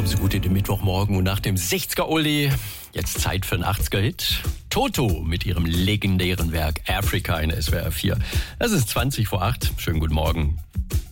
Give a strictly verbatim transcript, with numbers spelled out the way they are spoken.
Kommen Sie gut in den Mittwochmorgen und nach dem sechziger-Oldie jetzt Zeit für einen achtziger-Hit. Toto mit ihrem legendären Werk Africa in S W R vier. Es ist zwanzig vor acht. Schönen guten Morgen.